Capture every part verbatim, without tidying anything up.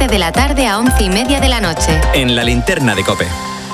nueve de la tarde a once y media de la noche. En la linterna de COPE.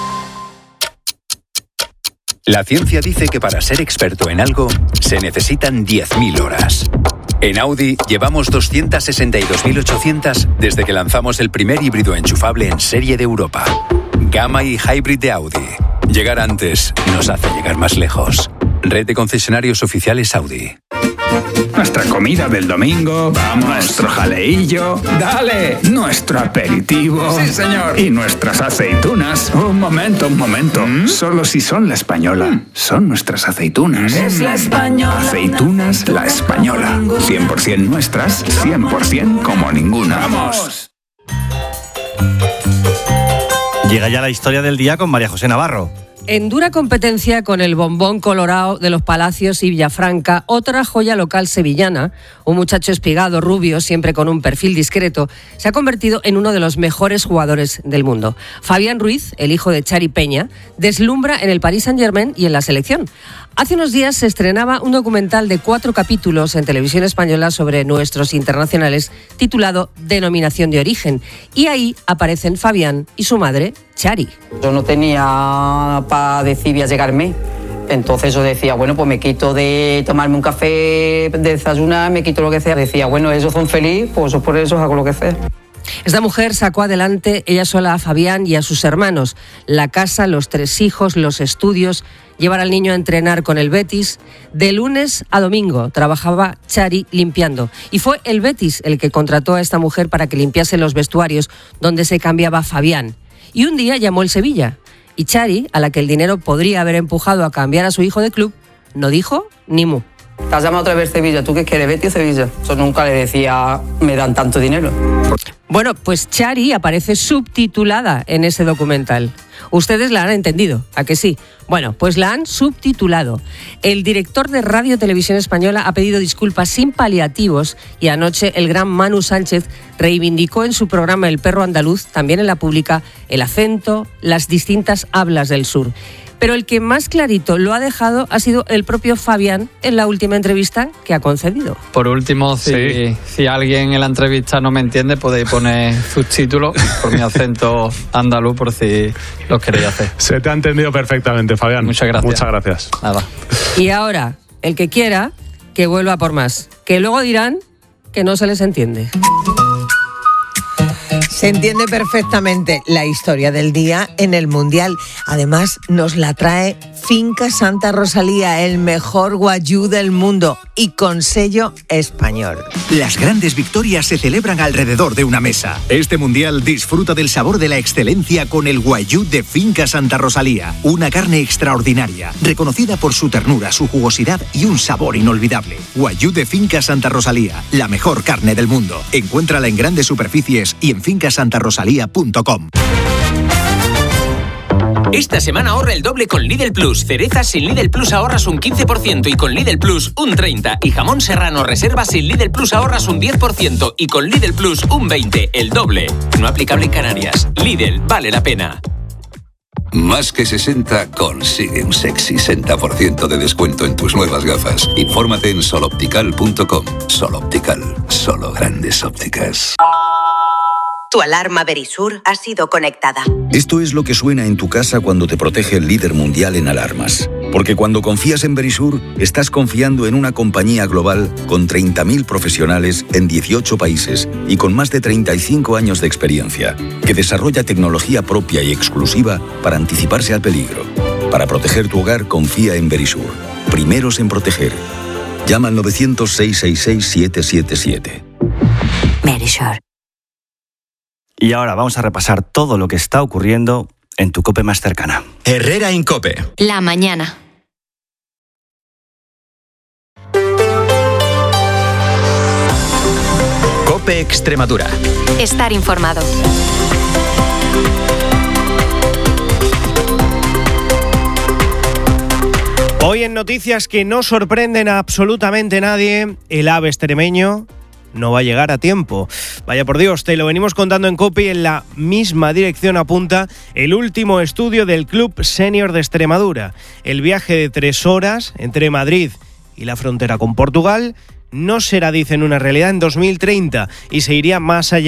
La ciencia dice que para ser experto en algo se necesitan diez mil horas. En Audi llevamos doscientas sesenta y dos mil ochocientas desde que lanzamos el primer híbrido enchufable en serie de Europa. Gamma y Hybrid de Audi. Llegar antes nos hace llegar más lejos. Red de concesionarios oficiales Audi. Nuestra comida del domingo, vamos, nuestro jaleillo, dale, nuestro aperitivo. Sí, señor. Y nuestras aceitunas. Un momento, un momento. ¿Mm? Solo si son La Española. ¿Mm? Son nuestras aceitunas. Es La Española. Aceitunas La Española. cien por ciento nuestras, cien por ciento como ninguna. ¡Vamos! Llega ya la historia del día con María José Navarro. En dura competencia con el bombón colorado de los Palacios y Villafranca, otra joya local sevillana, un muchacho espigado, rubio, siempre con un perfil discreto, se ha convertido en uno de los mejores jugadores del mundo. Fabián Ruiz, el hijo de Xavi Peña, deslumbra en el Paris Saint-Germain y en la selección. Hace unos días se estrenaba un documental de cuatro capítulos en Televisión Española sobre nuestros internacionales titulado Denominación de Origen. Y ahí aparecen Fabián y su madre, Chari. Yo no tenía para decidir a llegarme. Entonces yo decía, bueno, pues me quito de tomarme un café, de desayunar, me quito lo que sea. Decía, bueno, ellos son felices, pues yo por eso hago lo que sea. Esta mujer sacó adelante ella sola a Fabián y a sus hermanos. La casa, los tres hijos, los estudios, llevar al niño a entrenar con el Betis. De lunes a domingo trabajaba Chari limpiando. Y fue el Betis el que contrató a esta mujer para que limpiase los vestuarios donde se cambiaba Fabián. Y un día llamó el Sevilla. Y Chari, a la que el dinero podría haber empujado a cambiar a su hijo de club, no dijo ni mu. ¿Te has llamado otra vez Sevilla? ¿Tú qué quieres, Betis o Sevilla? Yo nunca le decía, me dan tanto dinero. Bueno, pues Chari aparece subtitulada en ese documental. Ustedes la han entendido, ¿a que sí? Bueno, pues la han subtitulado. El director de Radio Televisión Española ha pedido disculpas sin paliativos y anoche el gran Manu Sánchez reivindicó en su programa El Perro Andaluz, también en la pública, el acento, las distintas hablas del sur. Pero el que más clarito lo ha dejado ha sido el propio Fabián en la última entrevista que ha concedido. Por último, si, sí. si alguien en la entrevista no me entiende, podéis poner subtítulos por mi acento andaluz, por si lo queréis hacer. Se te ha entendido perfectamente, Fabián. Muchas gracias. Muchas gracias. Nada. Y ahora, el que quiera, que vuelva por más. Que luego dirán que no se les entiende. Se entiende perfectamente la historia del día en el Mundial. Además, nos la trae Finca Santa Rosalía, el mejor guayú del mundo y con sello español. Las grandes victorias se celebran alrededor de una mesa. Este Mundial disfruta del sabor de la excelencia con el guayú de Finca Santa Rosalía. Una carne extraordinaria, reconocida por su ternura, su jugosidad y un sabor inolvidable. Guayú de Finca Santa Rosalía, la mejor carne del mundo. Encuéntrala en grandes superficies y en finca santa rosalía punto com. Esta semana ahorra el doble con Lidl Plus. Cerezas sin Lidl Plus ahorras un quince por ciento y con Lidl Plus un treinta por ciento. Y jamón serrano reserva sin Lidl Plus ahorras un diez por ciento y con Lidl Plus un veinte por ciento. El doble. No aplicable en Canarias. Lidl, vale la pena. Más que sesenta consigue un sexy sesenta por ciento de descuento en tus nuevas gafas. Infórmate en sol optical punto com. Sol Optical, solo grandes ópticas. Tu alarma Verisur ha sido conectada. Esto es lo que suena en tu casa cuando te protege el líder mundial en alarmas. Porque cuando confías en Verisur, estás confiando en una compañía global con treinta mil profesionales en dieciocho países y con más de treinta y cinco años de experiencia, que desarrolla tecnología propia y exclusiva para anticiparse al peligro. Para proteger tu hogar, confía en Verisur. Primeros en proteger. Llama al novecientos, seiscientos sesenta y seis, siete siete siete. Verisur. Y ahora vamos a repasar todo lo que está ocurriendo en tu COPE más cercana. Herrera Incope. La mañana. COPE Extremadura. Estar informado. Hoy en noticias que no sorprenden a absolutamente nadie, el ave extremeño no va a llegar a tiempo. Vaya por Dios, te lo venimos contando en COPE y en la misma dirección apunta el último estudio del Club Senior de Extremadura. El viaje de tres horas entre Madrid y la frontera con Portugal no será, dicen, una realidad en dos mil treinta y se iría más allá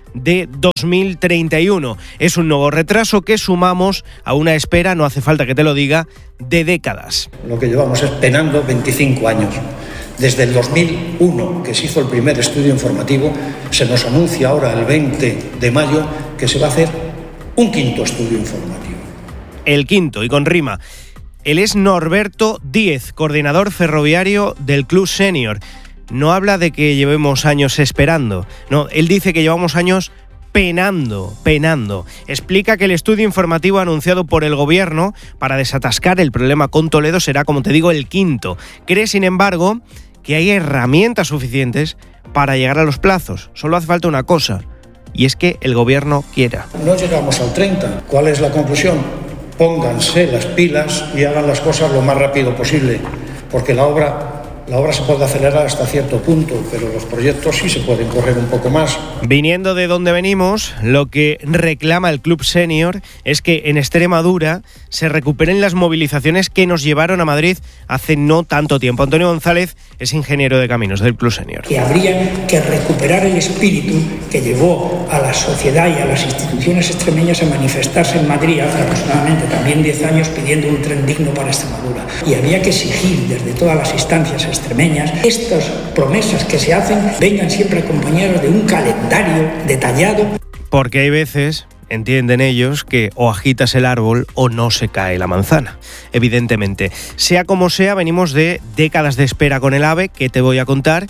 de dos mil treinta y uno. Es un nuevo retraso que sumamos a una espera, no hace falta que te lo diga, de décadas. Lo que llevamos es penando veinticinco años. Desde el dos mil uno, que se hizo el primer estudio informativo, se nos anuncia ahora el veinte de mayo que se va a hacer un quinto estudio informativo. El quinto, y con rima. Él es Norberto Díez, coordinador ferroviario del Club Senior. No habla de que llevemos años esperando, no, él dice que llevamos años penando, penando. Explica que el estudio informativo anunciado por el gobierno para desatascar el problema con Toledo será, como te digo, el quinto. Cree, sin embargo, que hay herramientas suficientes para llegar a los plazos. Solo hace falta una cosa, y es que el gobierno quiera. No llegamos al treinta. ¿Cuál es la conclusión? Pónganse las pilas y hagan las cosas lo más rápido posible, porque la obra... La obra se puede acelerar hasta cierto punto, pero los proyectos sí se pueden correr un poco más. Viniendo de donde venimos, lo que reclama el Club Senior es que en Extremadura se recuperen las movilizaciones que nos llevaron a Madrid hace no tanto tiempo. Antonio González es ingeniero de caminos del Club Senior. Que habría que recuperar el espíritu que llevó a la sociedad y a las instituciones extremeñas a manifestarse en Madrid hace aproximadamente también diez años pidiendo un tren digno para Extremadura. Y había que exigir desde todas las instancias extremeñas, estas promesas que se hacen vengan siempre acompañadas de un calendario detallado. Porque hay veces, entienden ellos, que o agitas el árbol o no se cae la manzana. Evidentemente, sea como sea, venimos de décadas de espera con el AVE, que te voy a contar,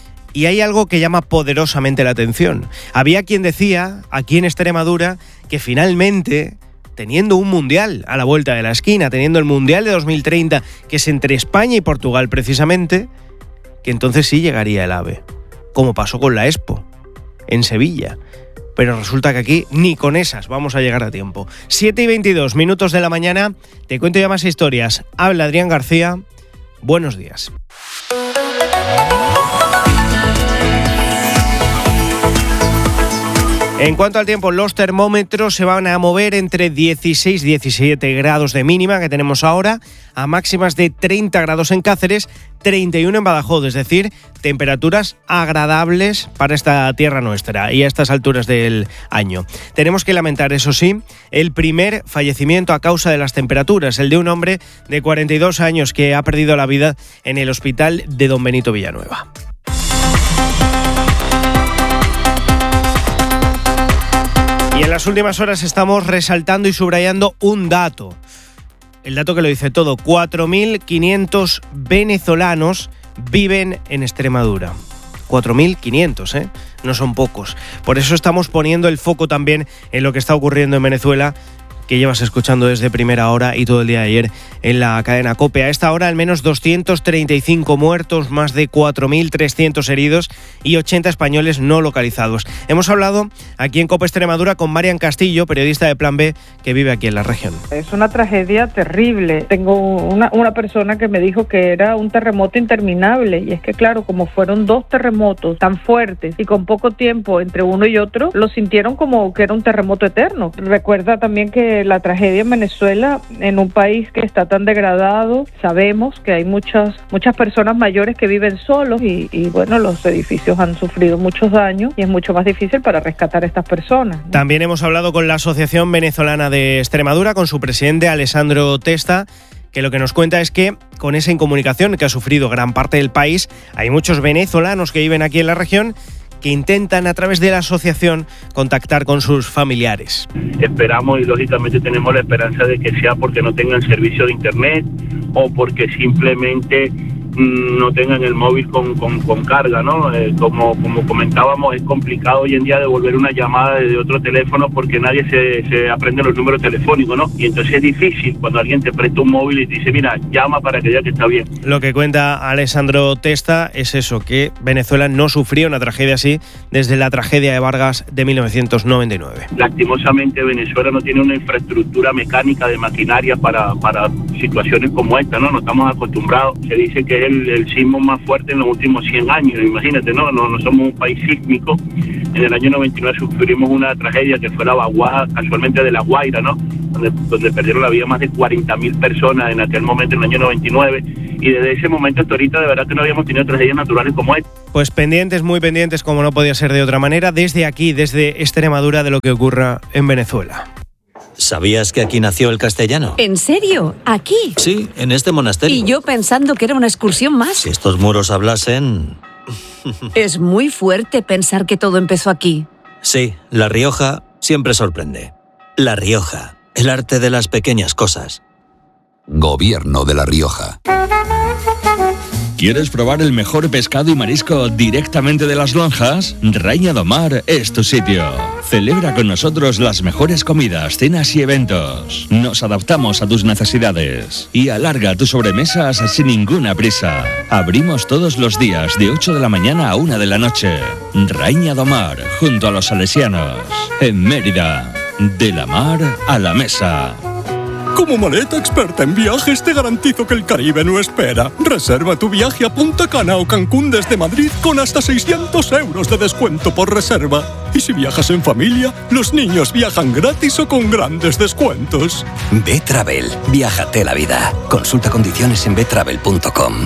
y hay algo que llama poderosamente la atención. Había quien decía, aquí en Extremadura, que finalmente, teniendo un mundial a la vuelta de la esquina, teniendo el mundial de dos mil treinta, que es entre España y Portugal precisamente, que entonces sí llegaría el AVE, como pasó con la Expo, en Sevilla. Pero resulta que aquí ni con esas vamos a llegar a tiempo. siete y veintidós minutos de la mañana, te cuento ya más historias. Habla Adrián García, buenos días. En cuanto al tiempo, los termómetros se van a mover entre dieciséis y diecisiete grados de mínima que tenemos ahora, a máximas de treinta grados en Cáceres, treinta y uno en Badajoz, es decir, temperaturas agradables para esta tierra nuestra y a estas alturas del año. Tenemos que lamentar, eso sí, el primer fallecimiento a causa de las temperaturas, el de un hombre de cuarenta y dos años que ha perdido la vida en el hospital de Don Benito Villanueva. Y en las últimas horas estamos resaltando y subrayando un dato. El dato que lo dice todo. cuatro mil quinientos venezolanos viven en Extremadura. cuatro mil quinientos, ¿eh? No son pocos. Por eso estamos poniendo el foco también en lo que está ocurriendo en Venezuela, que llevas escuchando desde primera hora y todo el día de ayer en la cadena COPE. A esta hora al menos doscientos treinta y cinco muertos, más de cuatro mil trescientos heridos y ochenta españoles no localizados. Hemos hablado aquí en COPE Extremadura con Marian Castillo, periodista de Plan B, que vive aquí en la región. Es una tragedia terrible. Tengo una, una persona que me dijo que era un terremoto interminable, y es que claro, como fueron dos terremotos tan fuertes y con poco tiempo entre uno y otro, lo sintieron como que era un terremoto eterno. Recuerda también que la tragedia en Venezuela, en un país que está tan degradado, sabemos que hay muchas muchas personas mayores que viven solos y, y bueno, los edificios han sufrido muchos daños y es mucho más difícil para rescatar a estas personas, ¿no? También hemos hablado con la Asociación Venezolana de Extremadura, con su presidente Alessandro Testa, que lo que nos cuenta es que con esa incomunicación que ha sufrido gran parte del país, hay muchos venezolanos que viven aquí en la región que intentan a través de la asociación contactar con sus familiares. Esperamos y lógicamente tenemos la esperanza de que sea porque no tengan servicio de internet o porque simplemente mmm, no tengan el móvil con, con, con carga, ¿no? Eh, como, como comentábamos, es complicado hoy en día devolver una llamada desde otro teléfono porque nadie se, se aprende los números telefónicos, ¿no? Y entonces es difícil cuando alguien te presta un móvil y te dice, mira, llama para que diga que está bien. Lo que cuenta Alessandro Testa es eso, que Venezuela no sufrió una tragedia así desde la tragedia de Vargas de mil novecientos noventa y nueve. Lastimosamente Venezuela no tiene una infraestructura mecánica de maquinaria para, para situaciones como esta, ¿no? No estamos acostumbrados. Se dice que es el, el sismo más fuerte en los últimos cien años, imagínate, ¿no? No, no somos un país sísmico. En el año noventa y nueve sufrimos una tragedia que fue la vaguada casualmente de La Guaira, ¿no? Donde, donde perdieron la vida más de cuarenta mil personas en aquel momento, en el año noventa y nueve. y desde ese momento hasta ahorita de verdad que no habíamos tenido tragedias naturales como esta. Pues pendientes, muy pendientes, como no podía ser de otra manera, desde aquí, desde Extremadura, de lo que ocurra en Venezuela. ¿Sabías que aquí nació el castellano? ¿En serio? ¿Aquí? Sí, en este monasterio. Y yo pensando que era una excursión más. Si estos muros hablasen... Es muy fuerte pensar que todo empezó aquí. Sí, La Rioja siempre sorprende. La Rioja, el arte de las pequeñas cosas. Gobierno de La Rioja. ¿Quieres probar el mejor pescado y marisco directamente de las lonjas? Raïna do Mar es tu sitio. Celebra con nosotros las mejores comidas, cenas y eventos. Nos adaptamos a tus necesidades y alarga tus sobremesas sin ninguna prisa. Abrimos todos los días de ocho de la mañana a una de la noche. Raïna do Mar, junto a los salesianos. En Mérida, de la mar a la mesa. Como maleta experta en viajes te garantizo que el Caribe no espera. Reserva tu viaje a Punta Cana o Cancún desde Madrid con hasta seiscientos euros de descuento por reserva. Y si viajas en familia, los niños viajan gratis o con grandes descuentos. B-Travel. Viájate la vida. Consulta condiciones en b travel punto com.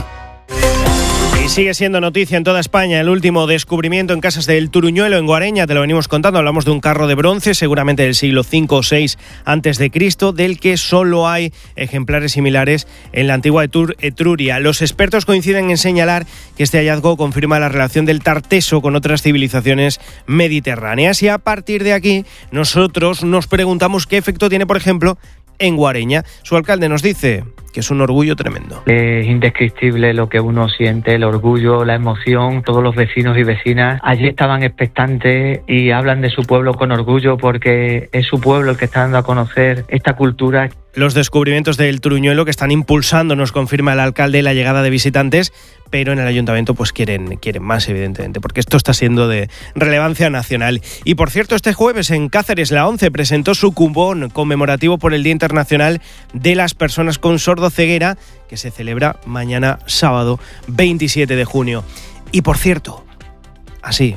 Y sigue siendo noticia en toda España el último descubrimiento en Casas del Turuñuelo, en Guareña. Te lo venimos contando. Hablamos de un carro de bronce, seguramente del siglo cinco o seis antes de Cristo, del que solo hay ejemplares similares en la antigua Etur- Etruria. Los expertos coinciden en señalar que este hallazgo confirma la relación del Tarteso con otras civilizaciones mediterráneas. Y a partir de aquí, nosotros nos preguntamos qué efecto tiene, por ejemplo, en Guareña. Su alcalde nos dice que es un orgullo tremendo. Es indescriptible lo que uno siente, el orgullo, la emoción. Todos los vecinos y vecinas allí estaban expectantes y hablan de su pueblo con orgullo porque es su pueblo el que está dando a conocer esta cultura. Los descubrimientos del Turuñuelo que están impulsando, nos confirma el alcalde, la llegada de visitantes, pero en el ayuntamiento pues quieren, quieren más, evidentemente, porque esto está siendo de relevancia nacional. Y por cierto, este jueves en Cáceres la ONCE presentó su cupón conmemorativo por el Día Internacional de las Personas con Sordoceguera, que se celebra mañana sábado veintisiete de junio. Y por cierto, así,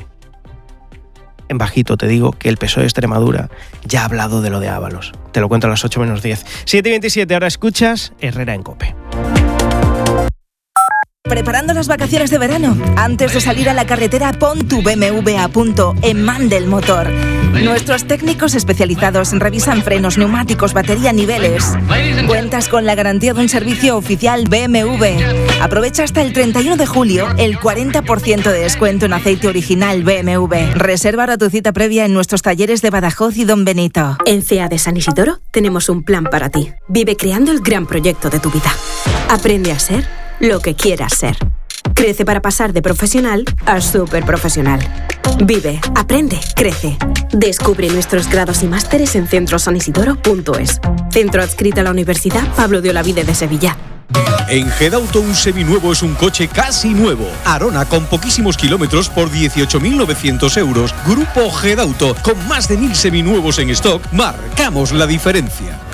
en bajito te digo que el P S O E de Extremadura ya ha hablado de lo de Ábalos. Te lo cuento a las ocho menos diez. siete y veintisiete, ahora escuchas Herrera en COPE. ¿Preparando las vacaciones de verano? Antes de salir a la carretera, pon tu B M W a punto en Man del Motor. Nuestros técnicos especializados revisan frenos, neumáticos, batería, niveles. Cuentas con la garantía de un servicio oficial B M W. Aprovecha hasta el treinta y uno de julio el cuarenta por ciento de descuento en aceite original B M W. Reserva ahora tu cita previa en nuestros talleres de Badajoz y Don Benito. En C E A de San Isidoro tenemos un plan para ti. Vive creando el gran proyecto de tu vida. Aprende a ser lo que quieras ser. Crece para pasar de profesional a súper profesional. Vive, aprende, crece. Descubre nuestros grados y másteres en centro san isidoro punto es. Centro adscrito a la Universidad Pablo de Olavide de Sevilla. En Gedauto un seminuevo es un coche casi nuevo. Arona con poquísimos kilómetros por dieciocho mil novecientos euros. Grupo Gedauto con más de mil seminuevos en stock. Marcamos la diferencia.